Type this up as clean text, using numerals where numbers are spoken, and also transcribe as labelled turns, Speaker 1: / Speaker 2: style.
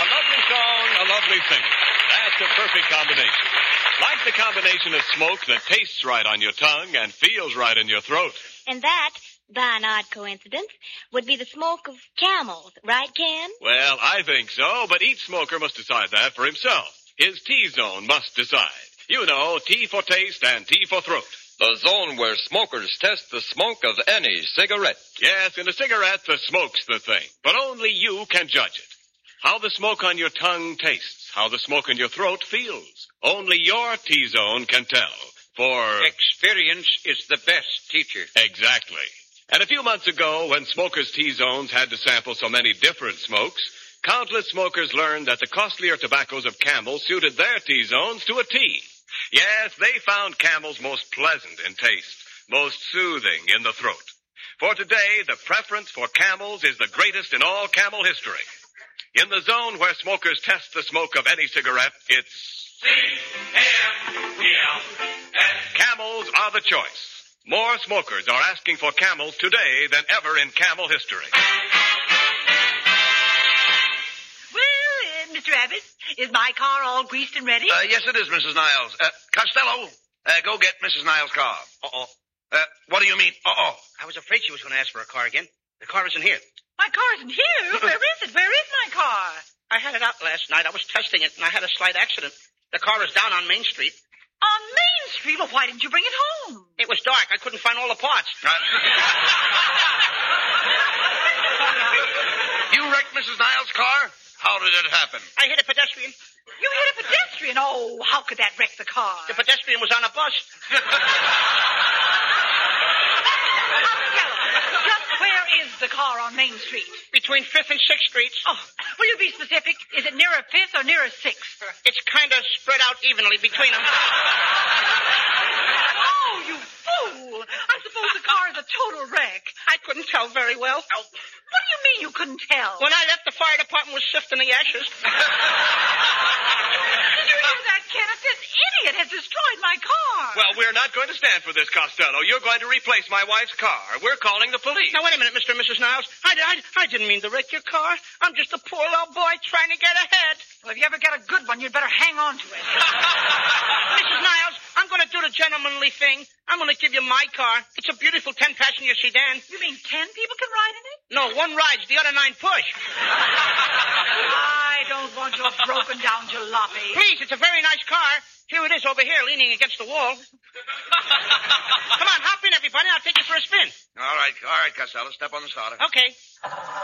Speaker 1: lovely song, a lovely singer. That's a perfect combination. Like the combination of smoke that tastes right on your tongue and feels right in your throat.
Speaker 2: And that, by an odd coincidence, would be the smoke of camels, right, Ken?
Speaker 1: Well, I think so, but each smoker must decide that for himself. His T-zone must decide. You know, T for taste and T for throat.
Speaker 3: The zone where smokers test the smoke of any cigarette.
Speaker 1: Yes, in a cigarette, the smoke's the thing. But only you can judge it. How the smoke on your tongue tastes, how the smoke in your throat feels. Only your T-zone can tell. For
Speaker 4: experience is the best teacher.
Speaker 1: Exactly. And a few months ago, when smokers' T-zones had to sample so many different smokes, countless smokers learned that the costlier tobaccos of Camel suited their T-zones to a T. Yes, they found Camel's most pleasant in taste, most soothing in the throat. For today, the preference for Camels is the greatest in all Camel history. In the zone where smokers test the smoke of any cigarette, it's C-A-M-E-L-S. Camels are the choice. More smokers are asking for Camels today than ever in Camel history.
Speaker 5: Well, Mr. Abbott, is my car all greased and ready?
Speaker 6: Yes, it is, Mrs. Niles. Costello, go get Mrs. Niles' car.
Speaker 4: Uh-oh.
Speaker 6: What do you mean, uh-oh?
Speaker 4: I was afraid she was going to ask for a car again. The car isn't here.
Speaker 5: My car isn't here. Where is it? Where is my car?
Speaker 4: I had it out last night. I was testing it, and I had a slight accident. The car is down on Main Street.
Speaker 5: On Main Street? Well, why didn't you bring it home?
Speaker 4: It was dark. I couldn't find all the parts.
Speaker 6: You wrecked Mrs. Niles' car? How did it happen?
Speaker 4: I hit a pedestrian.
Speaker 5: You hit a pedestrian? Oh, how could that wreck the car?
Speaker 4: The pedestrian was on a bus.
Speaker 5: Just where is the car on Main Street?
Speaker 4: Between 5th and 6th Streets.
Speaker 5: Oh, will you be specific? Is it nearer 5th or nearer 6th?
Speaker 4: It's kind of spread out evenly between them.
Speaker 5: Oh, you fool! I suppose the car is a total wreck.
Speaker 4: I couldn't tell very well.
Speaker 5: What do you mean you couldn't tell?
Speaker 4: When I left, the fire department was sifting the ashes.
Speaker 5: Did you hear that, Kenneth? This idiot has destroyed my car.
Speaker 1: Well, we're not going to stand for this, Costello. You're going to replace my wife's car. We're calling the police.
Speaker 4: Now, wait a minute, Mr. and Mrs. Niles. I didn't mean to wreck your car. I'm just a poor little boy trying to get ahead.
Speaker 5: Well, if you ever get a good one, you'd better hang on to it.
Speaker 4: Mrs. Niles, I'm going to do the gentlemanly thing. I'm going to give you my car. It's a beautiful 10-passenger sedan.
Speaker 5: You mean 10 people can ride in it?
Speaker 4: No, one rides, the other 9 push.
Speaker 5: I don't want your broken-down jalopy.
Speaker 4: Please, it's a very nice car. Here it is over here, leaning against the wall. Come on, hop in, everybody. I'll take you for a spin.
Speaker 6: All right, Costello. Step on the starter.
Speaker 4: Okay.